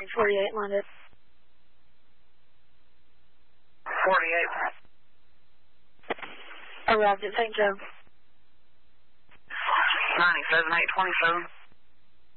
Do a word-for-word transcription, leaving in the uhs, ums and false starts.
forty-eight, London. forty-eight. Arrived at Saint Joe. ninety-seven, eight twenty-seven.